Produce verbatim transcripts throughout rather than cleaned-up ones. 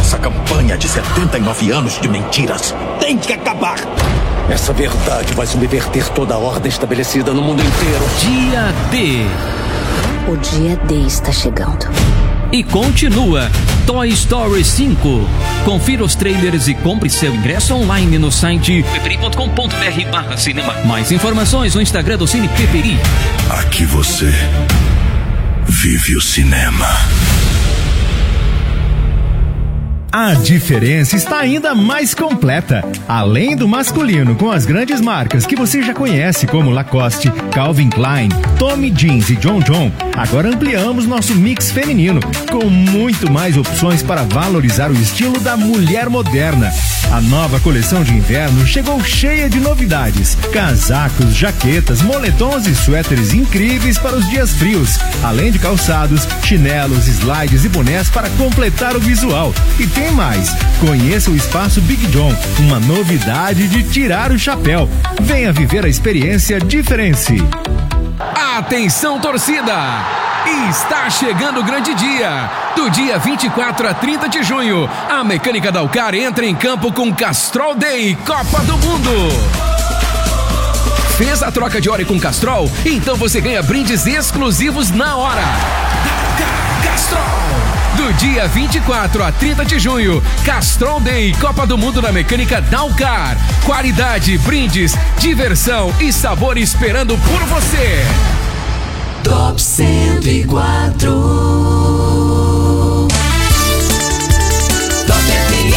Essa campanha de setenta e nove anos de mentiras tem que acabar. Essa verdade vai subverter toda a ordem estabelecida no mundo inteiro. Dia D. O dia D está chegando. E continua Toy Story cinco. Confira os trailers e compre seu ingresso online no site peperi ponto com ponto br barra cinema. Mais informações no Instagram do Cine Peperi. Aqui você vive o cinema. A diferença está ainda mais completa. Além do masculino, com as grandes marcas que você já conhece, como Lacoste, Calvin Klein, Tommy Jeans e John John, agora ampliamos nosso mix feminino, com muito mais opções para valorizar o estilo da mulher moderna. A nova coleção de inverno chegou cheia de novidades: casacos, jaquetas, moletons e suéteres incríveis para os dias frios, além de calçados, chinelos, slides e bonés para completar o visual. E tem mais, conheça o Espaço Big John, uma novidade de tirar o chapéu. Venha viver a experiência Diferença. Atenção, torcida! Está chegando o grande dia. Do dia vinte e quatro a trinta de junho, a Mecânica Dalcar entra em campo com Castrol Day Copa do Mundo. Fez a troca de óleo com Castrol? Então você ganha brindes exclusivos na hora. Castrol! Do dia vinte e quatro a trinta de junho, Castrol Day Copa do Mundo na Mecânica Dalcar. Qualidade, brindes, diversão e sabor esperando por você. Top cento e quatro. Top F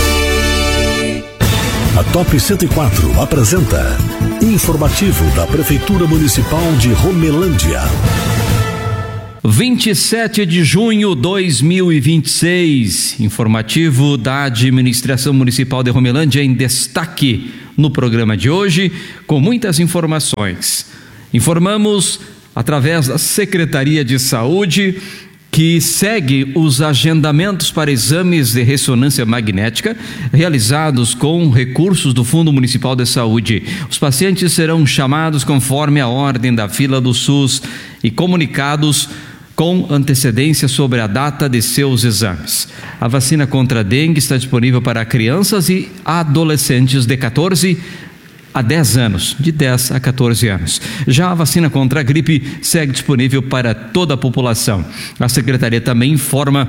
M. A Top cento e quatro apresenta Informativo da Prefeitura Municipal de Romelândia. vinte e sete de junho de dois mil e vinte e seis, informativo da Administração Municipal de Romelândia em destaque no programa de hoje, com muitas informações. Informamos através da Secretaria de Saúde que segue os agendamentos para exames de ressonância magnética realizados com recursos do Fundo Municipal de Saúde. Os pacientes serão chamados conforme a ordem da fila do SUS e comunicados com antecedência sobre a data de seus exames. A vacina contra a dengue está disponível para crianças e adolescentes de catorze a dez anos, de dez a catorze anos. Já a vacina contra a gripe segue disponível para toda a população. A Secretaria também informa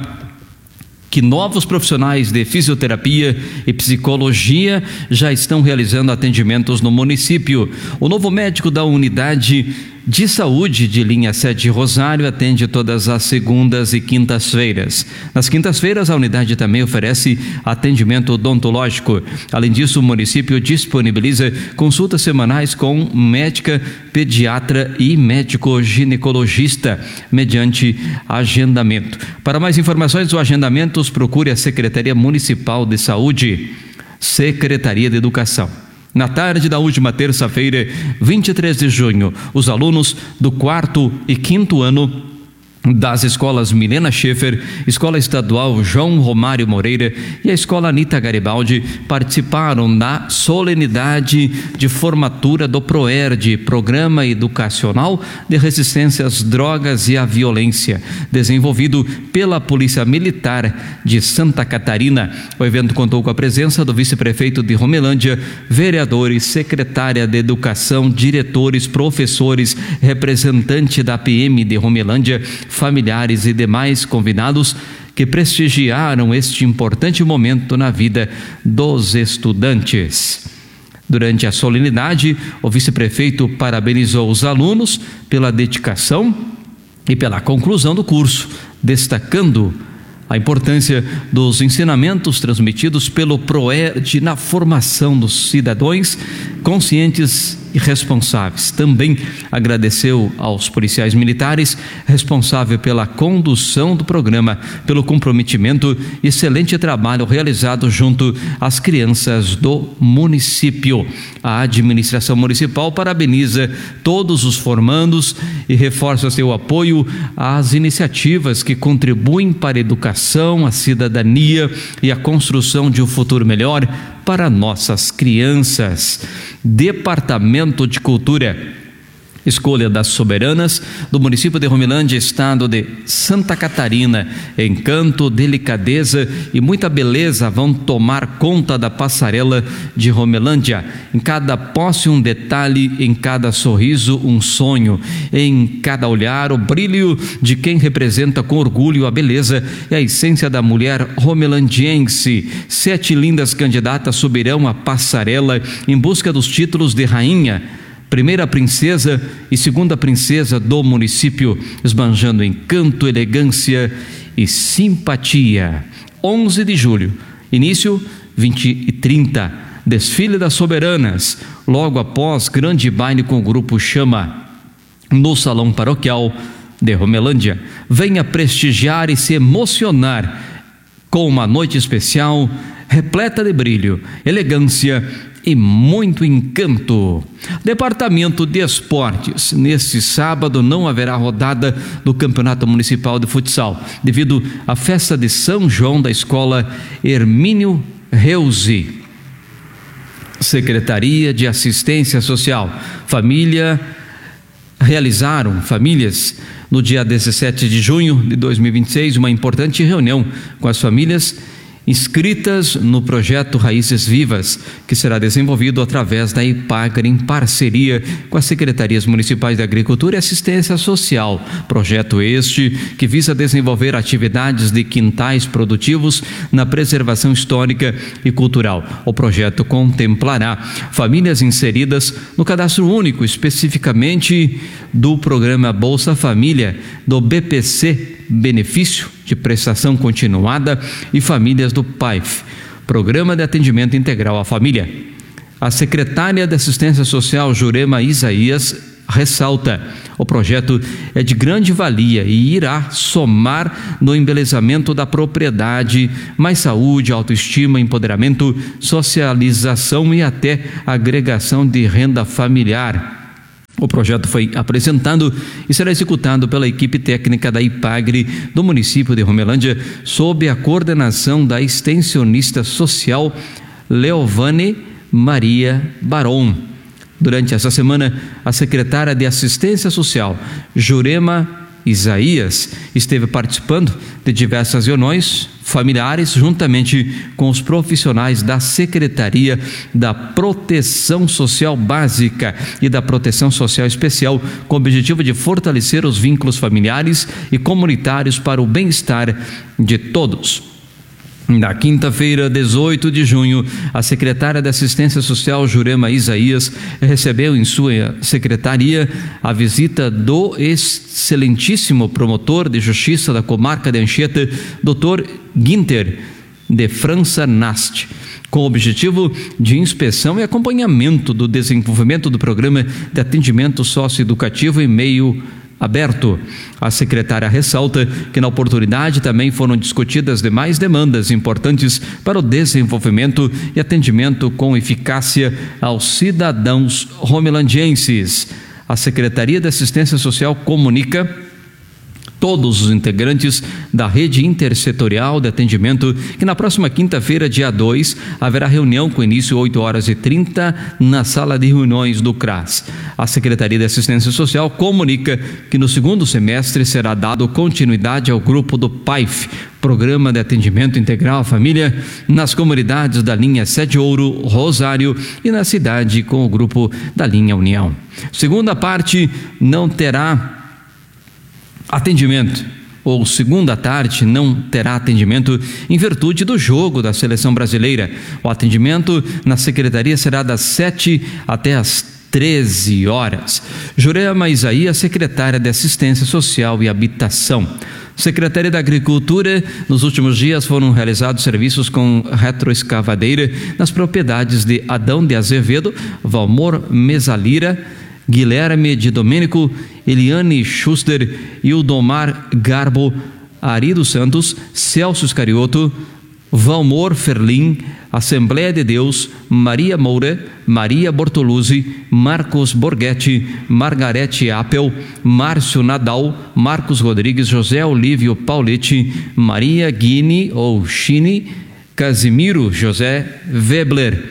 que novos profissionais de fisioterapia e psicologia já estão realizando atendimentos no município. O novo médico da unidade de saúde de linha sete Rosário atende todas as segundas e quintas-feiras. Nas quintas-feiras, a unidade também oferece atendimento odontológico. Além disso, o município disponibiliza consultas semanais com médica, pediatra e médico ginecologista, mediante agendamento. Para mais informações ou agendamentos, procure a Secretaria Municipal de Saúde, Secretaria de Educação. Na tarde da última terça-feira, vinte e três de junho, os alunos do quarto e quinto ano das escolas Milena Schaefer, Escola Estadual João Romário Moreira e a Escola Anita Garibaldi participaram da solenidade de formatura do PROERD, Programa Educacional de Resistência às Drogas e à Violência, desenvolvido pela Polícia Militar de Santa Catarina. O evento contou com a presença do vice-prefeito de Romelândia, vereadores, secretária de Educação, diretores, professores, representante da P M de Romelândia, familiares e demais convidados que prestigiaram este importante momento na vida dos estudantes. Durante a solenidade, o vice-prefeito parabenizou os alunos pela dedicação e pela conclusão do curso, destacando a importância dos ensinamentos transmitidos pelo PROERD na formação dos cidadãos conscientes e responsáveis. Também agradeceu aos policiais militares responsáveis pela condução do programa, pelo comprometimento e excelente trabalho realizado junto às crianças do município. A administração municipal parabeniza todos os formandos e reforça seu apoio às iniciativas que contribuem para a educação, a cidadania e a construção de um futuro melhor para nossas crianças. Departamento de Cultura. Escolha das soberanas do município de Romelândia, estado de Santa Catarina. Encanto, delicadeza e muita beleza vão tomar conta da passarela de Romelândia. Em cada posse um detalhe, em cada sorriso um sonho, em cada olhar o brilho de quem representa com orgulho a beleza e a essência da mulher romelandiense. Sete lindas candidatas subirão a passarela em busca dos títulos de rainha, primeira princesa e segunda princesa do município, esbanjando encanto, elegância e simpatia. onze de julho, início vinte e trinta, desfile das soberanas, logo após grande baile com o grupo Chama, no salão paroquial de Romelândia. Venha prestigiar e se emocionar com uma noite especial repleta de brilho, elegância e muito encanto. Departamento de Esportes. Neste sábado não haverá rodada do Campeonato Municipal de Futsal, devido à festa de São João da Escola Hermínio Reuzi. Secretaria de Assistência Social, família, realizaram, famílias, no dia dezessete de junho de dois mil e vinte e seis, uma importante reunião com as famílias inscritas no projeto Raízes Vivas, que será desenvolvido através da IPAGRE em parceria com as Secretarias Municipais de Agricultura e Assistência Social. Projeto este que visa desenvolver atividades de quintais produtivos na preservação histórica e cultural. O projeto contemplará famílias inseridas no cadastro único, especificamente do programa Bolsa Família, do B P C, Benefício de Prestação Continuada, e famílias do P A I F, Programa de Atendimento Integral à Família. A secretária de Assistência Social, Jurema Isaías, ressalta: o projeto é de grande valia e irá somar no embelezamento da propriedade, mais saúde, autoestima, empoderamento, socialização e até agregação de renda familiar. O projeto foi apresentado e será executado pela equipe técnica da IPAGRE do município de Romelândia, sob a coordenação da extensionista social Leovane Maria Baron. Durante essa semana, a secretária de Assistência Social, Jurema Isaías, esteve participando de diversas reuniões familiares juntamente com os profissionais da Secretaria da Proteção Social Básica e da Proteção Social Especial, com o objetivo de fortalecer os vínculos familiares e comunitários para o bem-estar de todos. Na quinta-feira, dezoito de junho, a secretária de Assistência Social, Jurema Isaías, recebeu em sua secretaria a visita do excelentíssimo promotor de justiça da comarca de Anchieta, doutor Guinter de França Nast, com o objetivo de inspeção e acompanhamento do desenvolvimento do programa de atendimento socioeducativo em meio aberto. A secretária ressalta que na oportunidade também foram discutidas demais demandas importantes para o desenvolvimento e atendimento com eficácia aos cidadãos romelandienses. A Secretaria de Assistência Social comunica todos os integrantes da rede intersetorial de atendimento que na próxima quinta-feira, dia dois, haverá reunião com início oito horas e trinta na sala de reuniões do C R A S. A Secretaria de Assistência Social comunica que no segundo semestre será dado continuidade ao grupo do P A I F, Programa de Atendimento Integral à Família, nas comunidades da linha Sede Ouro, Rosário e na cidade com o grupo da linha União. Segunda parte não terá atendimento, ou segunda tarde não terá atendimento em virtude do jogo da seleção brasileira. O atendimento na secretaria será das sete até as treze horas. Jurema Isaías, secretária de Assistência Social e Habitação. Secretaria da Agricultura, nos últimos dias foram realizados serviços com retroescavadeira nas propriedades de Adão de Azevedo, Valmor Mesalira, Guilherme de Domênico, Eliane Schuster, Ildomar Garbo, Ari dos Santos, Celso Iscarioto, Valmor Ferlin, Assembleia de Deus, Maria Moura, Maria Bortoluzzi, Marcos Borghetti, Margarete Appel, Márcio Nadal, Marcos Rodrigues, José Olívio Pauletti, Maria Guini ou Chini, Casimiro José Webler,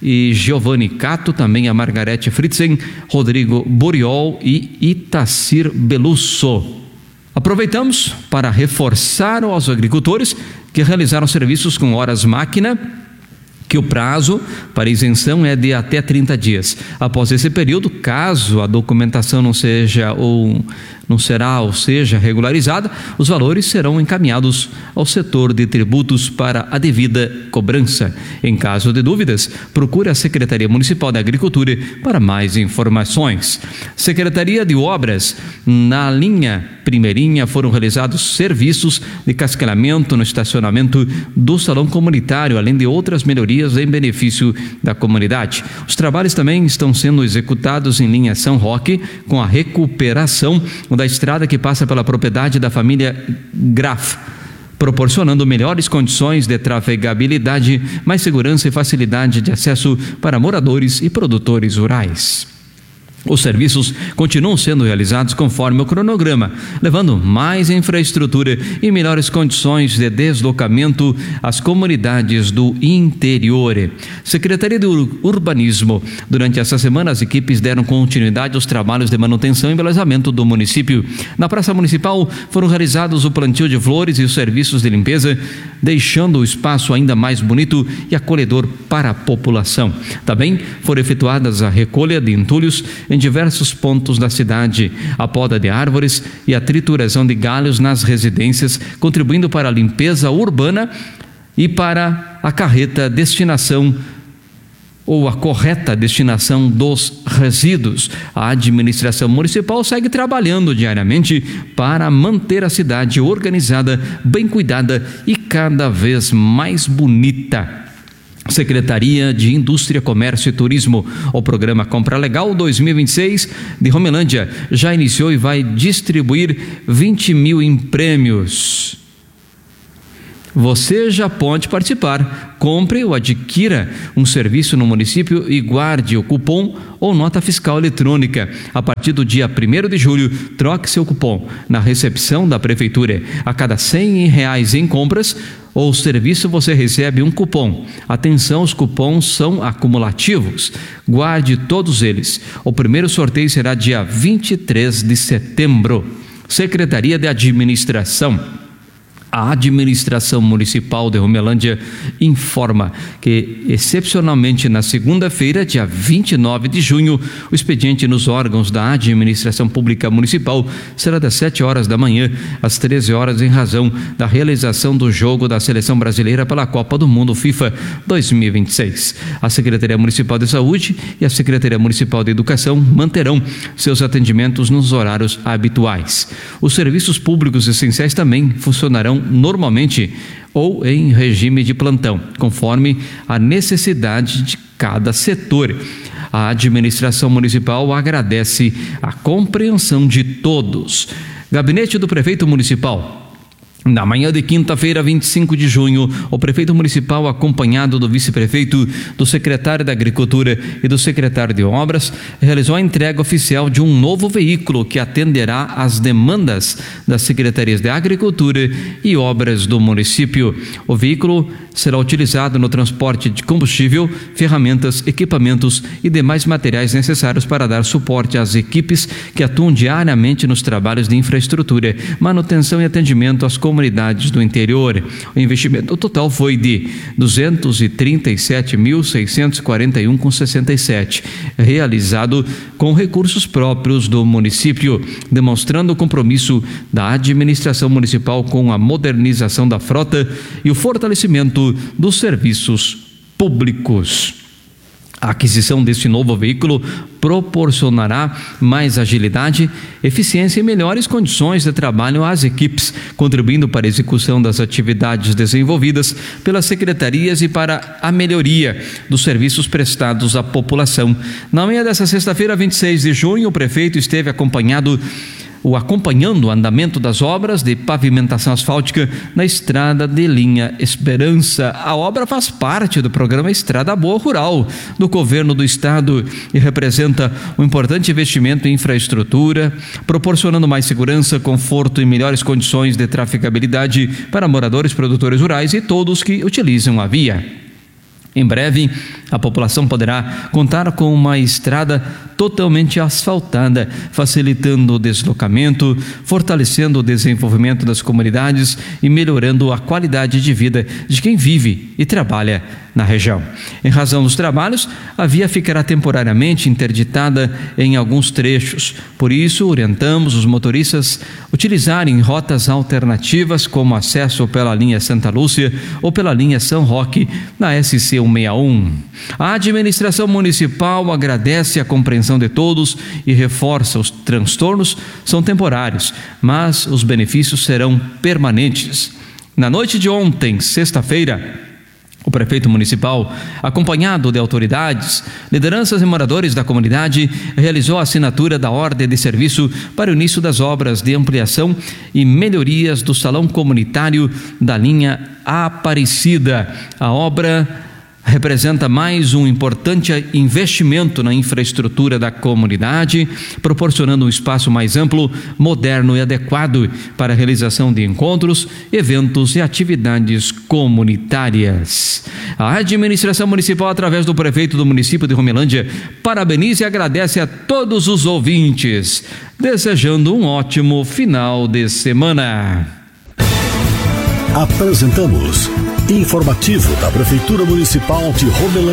e Giovanni Cato, também a Margarete Fritzen, Rodrigo Boriol e Itacir Belusso. Aproveitamos para reforçar aos agricultores que realizaram serviços com horas máquina que o prazo para isenção é de até trinta dias. Após esse período, caso a documentação não seja ou não será ou seja regularizada, os valores serão encaminhados ao setor de tributos para a devida cobrança. Em caso de dúvidas, procure a Secretaria Municipal da Agricultura para mais informações. Secretaria de Obras, na linha Primeirinha foram realizados serviços de cascalhamento no estacionamento do salão comunitário, além de outras melhorias em benefício da comunidade. Os trabalhos também estão sendo executados em linha São Roque, com a recuperação da estrada que passa pela propriedade da família Graf, proporcionando melhores condições de trafegabilidade, mais segurança e facilidade de acesso para moradores e produtores rurais. Os serviços continuam sendo realizados conforme o cronograma, levando mais infraestrutura e melhores condições de deslocamento às comunidades do interior. Secretaria do Urbanismo. Durante essa semana, as equipes deram continuidade aos trabalhos de manutenção e embelezamento do município. Na Praça Municipal foram realizados o plantio de flores e os serviços de limpeza, deixando o espaço ainda mais bonito e acolhedor para a população. Também foram efetuadas a recolha de entulhos em diversos pontos da cidade, a poda de árvores e a trituração de galhos nas residências, contribuindo para a limpeza urbana e para a carreta destinação ou a correta destinação dos resíduos. A administração municipal segue trabalhando diariamente para manter a cidade organizada, bem cuidada e cada vez mais bonita. Secretaria de Indústria, Comércio e Turismo. O programa Compra Legal dois mil e vinte e seis de Romelândia já iniciou e vai distribuir vinte mil em prêmios. Você já pode participar. Compre ou adquira um serviço no município e guarde o cupom ou nota fiscal eletrônica. A partir do dia primeiro de julho, troque seu cupom na recepção da prefeitura. A cada cem reais em compras ou serviço, você recebe um cupom. Atenção, os cupons são acumulativos. Guarde todos eles. O primeiro sorteio será dia vinte e três de setembro. Secretaria de Administração. A administração municipal de Romelândia informa que, excepcionalmente na segunda-feira, dia vinte e nove de junho, o expediente nos órgãos da administração pública municipal será das sete horas da manhã às treze horas, em razão da realização do jogo da Seleção Brasileira pela Copa do Mundo FIFA dois mil e vinte e seis. A Secretaria Municipal de Saúde e a Secretaria Municipal de Educação manterão seus atendimentos nos horários habituais. Os serviços públicos essenciais também funcionarão normalmente ou em regime de plantão, conforme a necessidade de cada setor. A administração municipal agradece a compreensão de todos. Gabinete do Prefeito Municipal. Na manhã de quinta-feira, vinte e cinco de junho, o prefeito municipal, acompanhado do vice-prefeito, do secretário da Agricultura e do secretário de Obras, realizou a entrega oficial de um novo veículo que atenderá às demandas das secretarias de Agricultura e Obras do município. O veículo será utilizado no transporte de combustível, ferramentas, equipamentos e demais materiais necessários para dar suporte às equipes que atuam diariamente nos trabalhos de infraestrutura, manutenção e atendimento às comunidades comunidades do interior. O investimento total foi de duzentos e trinta e sete mil, seiscentos e quarenta e um vírgula sessenta e sete, realizado com recursos próprios do município, demonstrando o compromisso da administração municipal com a modernização da frota e o fortalecimento dos serviços públicos. A aquisição deste novo veículo proporcionará mais agilidade, eficiência e melhores condições de trabalho às equipes, contribuindo para a execução das atividades desenvolvidas pelas secretarias e para a melhoria dos serviços prestados à população. Na manhã desta sexta-feira, vinte e seis de junho, o prefeito esteve acompanhado ou acompanhando o andamento das obras de pavimentação asfáltica na estrada de linha Esperança. A obra faz parte do programa Estrada Boa Rural do governo do estado e representa um importante investimento em infraestrutura, proporcionando mais segurança, conforto e melhores condições de trafegabilidade para moradores, produtores rurais e todos que utilizam a via. Em breve, A população poderá contar com uma estrada totalmente asfaltada, facilitando o deslocamento, fortalecendo o desenvolvimento das comunidades e melhorando a qualidade de vida de quem vive e trabalha na região. Em razão dos trabalhos, a via ficará temporariamente interditada em alguns trechos. Por isso, orientamos os motoristas a utilizarem rotas alternativas, como acesso pela linha Santa Lúcia ou pela linha São Roque, na S C cento e sessenta e um. A administração municipal agradece a compreensão de todos e reforça: os transtornos são temporários, mas os benefícios serão permanentes. Na noite de ontem, sexta-feira, o prefeito municipal, acompanhado de autoridades, lideranças e moradores da comunidade, realizou a assinatura da ordem de serviço para o início das obras de ampliação e melhorias do salão comunitário da linha Aparecida. A obra representa mais um importante investimento na infraestrutura da comunidade, proporcionando um espaço mais amplo, moderno e adequado para a realização de encontros, eventos e atividades comunitárias. A administração municipal, através do prefeito do município de Romelândia, parabeniza e agradece a todos os ouvintes, desejando um ótimo final de semana. Apresentamos Informativo da Prefeitura Municipal de Romelândia.